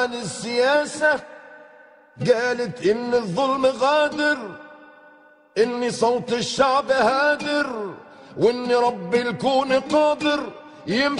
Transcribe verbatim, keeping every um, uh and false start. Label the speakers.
Speaker 1: عن السياسة، قالت إن الظلم غادر، إني صوت الشعب هادر، وإن رب الكون قادر يمحي